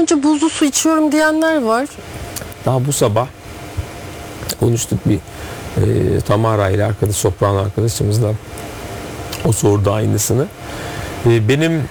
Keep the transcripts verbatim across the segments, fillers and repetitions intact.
önce buzlu su içiyorum diyenler var. Daha bu sabah konuştuk bir e, Tamara ile arkadaş, soprano arkadaşımızla. O sordu aynısını. E, benim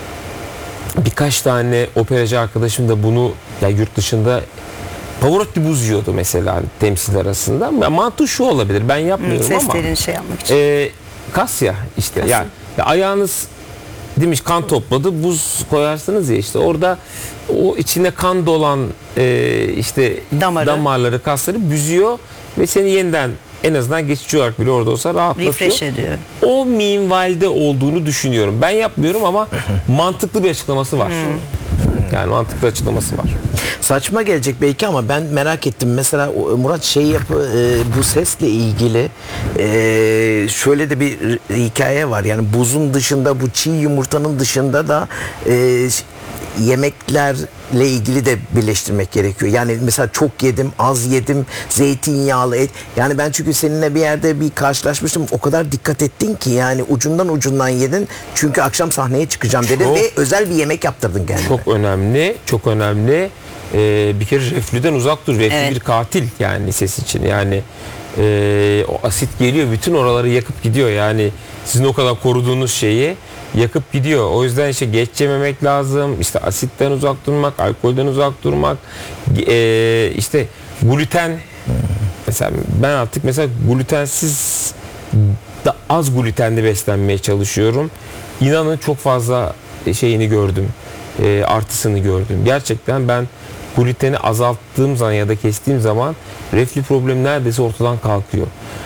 birkaç tane operacı arkadaşım da bunu ya yani yurt dışında Pavarotti buz yiyordu mesela temsil arasında. Mantığı şu olabilir. Ben yapmıyorum hmm, ama. Seslerini şey yapmak için. E, kas ya işte. Kasım. Yani ya ayağınız demiş kan topladı, buz koyarsınız ya işte orada o içine kan dolan e, işte Damarı. damarları, kasları büzüyor ve seni yeniden en azından geçici olarak bile orada olsa rahatlatıyor. Refresh ediyor. O minvalde olduğunu düşünüyorum. Ben yapmıyorum ama mantıklı bir açıklaması var. Yani mantıklı açıklaması var. Saçma gelecek belki ama ben merak ettim. Mesela Murat şey yapı e, bu sesle ilgili e, şöyle de bir hikaye var. Yani buzun dışında, bu çiğ yumurtanın dışında da e, yemeklerle ilgili de birleştirmek gerekiyor. Yani mesela çok yedim, az yedim, zeytinyağlı et. Yani ben çünkü seninle bir yerde bir karşılaşmıştım. O kadar dikkat ettin ki yani ucundan ucundan yedin. Çünkü akşam sahneye çıkacağım dedin Çok, ve özel bir yemek yaptırdın kendine. Çok önemli, çok önemli. Ee, bir kere reflüden uzak dur. Reflü Evet. bir katil yani ses için. Yani e, o asit geliyor, bütün oraları yakıp gidiyor. Yani sizin o kadar koruduğunuz şeyi yakıp gidiyor. O yüzden işte geç yememek lazım. İşte asitten uzak durmak, alkolden uzak durmak. E, işte gluten. Mesela ben artık mesela glutensiz, da az glutenli beslenmeye çalışıyorum. İnanın çok fazla şeyini gördüm. E, artısını gördüm. Gerçekten ben gluteni azalttığım zaman ya da kestiğim zaman reflü problemi neredeyse ortadan kalkıyor.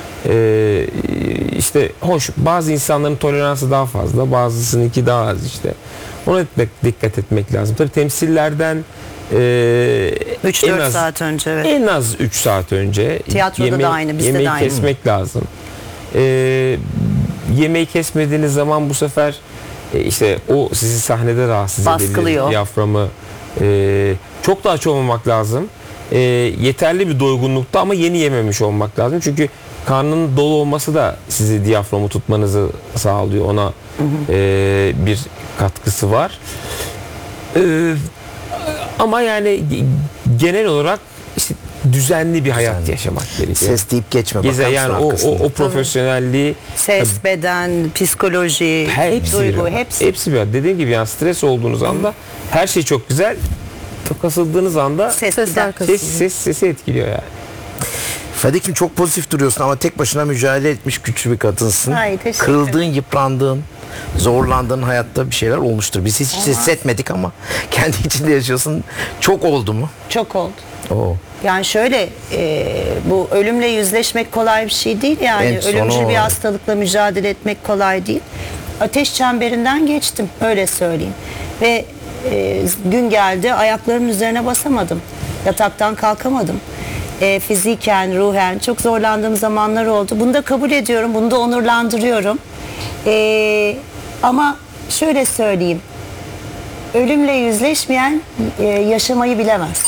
Ee, işte hoş, bazı insanların toleransı daha fazla, bazısınınki daha az işte. Ona etmek, dikkat etmek lazım. Tabii temsillerden e, üç dört saat önce evet. En az üç saat önce Tiyatroda yemeği, da aynı, bizde yemeği de aynı. kesmek lazım. Ee, yemeği kesmediğiniz zaman bu sefer e, işte o sizi sahnede rahatsız edebilir. Baskılıyor. Diyaframı e, çok da aç olmamak lazım. E, yeterli bir doygunlukta ama yeni yememiş olmak lazım. Çünkü karnının dolu olması da sizi diyaframı tutmanızı sağlıyor. Ona hı hı. E, bir katkısı var. E, ama yani genel olarak işte düzenli bir hayat düzenli. yaşamak gerekiyor. Ses deyip geçme. Geze, yani o, o, o profesyonelliği. Ses, tabii. Beden, psikoloji, hepsi duygu, bir, hepsi. Hepsi bir. Dediğim gibi yani stres olduğunuz anda her şey çok güzel. Kasıldığınız anda ses, ses, ses, sesi etkiliyor yani. Fadik'im çok pozitif duruyorsun ama tek başına mücadele etmiş güçlü bir kadınsın. Ay, kırıldığın, yıprandığın, zorlandığın hayatta bir şeyler olmuştur. Biz hiç Aa. hissetmedik ama kendi içinde yaşıyorsun. Çok oldu mu? Çok oldu. Oo. Yani şöyle e, bu ölümle yüzleşmek kolay bir şey değil yani. En Ölümcül bir hastalıkla mücadele etmek kolay değil. Ateş çemberinden geçtim, öyle söyleyeyim. Ve e, gün geldi, ayaklarımın üzerine basamadım. Yataktan kalkamadım. E, fiziken, ruhen çok zorlandığım zamanlar oldu. Bunu da kabul ediyorum, bunu da onurlandırıyorum. E, ama şöyle söyleyeyim. Ölümle yüzleşmeyen e, yaşamayı bilemez.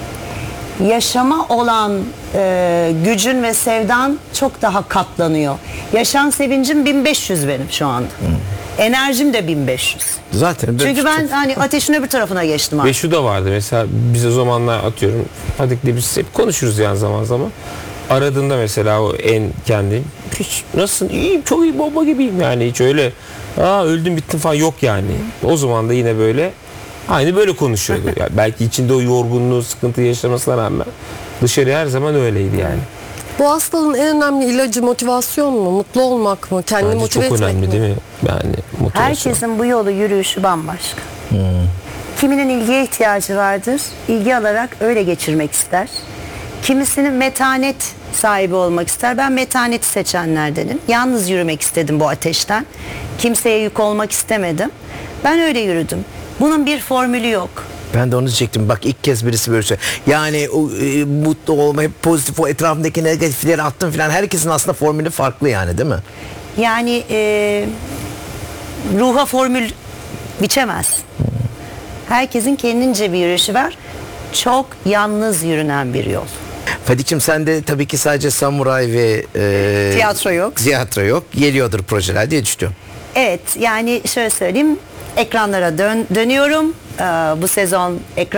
Yaşama olan e, gücün ve sevdan çok daha katlanıyor. Yaşam sevincim bin beş yüz benim şu anda. Hmm. Enerjim de bin beş yüz. Zaten. Çünkü ben hani ateşin öbür tarafına geçtim artık. Ve şu da vardı mesela biz o zamanlar atıyorum Fadik'le biz hep konuşuruz yani zaman zaman. Aradığında mesela o en kendi hiç nasılsın, iyiyim, çok iyi, bomba gibiyim yani, hiç öyle aa öldüm bittim falan yok yani. O zaman da yine böyle aynı böyle konuşuyordu. Yani belki içinde o yorgunluğu, sıkıntı yaşamasına rağmen dışarı her zaman öyleydi yani. Bu hastalığın en önemli ilacı motivasyon mu? Mutlu olmak mı? Kendini Bence motive çok etmek önemli mi? değil mi? Yani motivasyon. Herkesin bu yolu yürüyüşü bambaşka. Hmm. Kiminin ilgiye ihtiyacı vardır. İlgi alarak öyle geçirmek ister. Kimisinin metanet sahibi olmak ister. Ben metaneti seçenlerdenim. Yalnız yürümek istedim bu ateşten. Kimseye yük olmak istemedim. Ben öyle yürüdüm. Bunun bir formülü yok. Ben de onu diyecektim. Bak ilk kez birisi böyle söylüyor. Yani o, e, mutlu olma, hep pozitif, o etrafındaki negatifleri attım falan. Herkesin aslında formülü farklı yani, değil mi? Yani e, ruha formül biçemez. Herkesin kendince bir yürüyüşü var. Çok yalnız yürünen bir yol. Fadik'cim sende tabii ki sadece samuray ve e, tiyatro yok. Tiyatro yok. Geliyordur projeler diye düşünüyorum. Evet, yani şöyle söyleyeyim. Ekranlara dön, dönüyorum. Ee, bu sezon ekran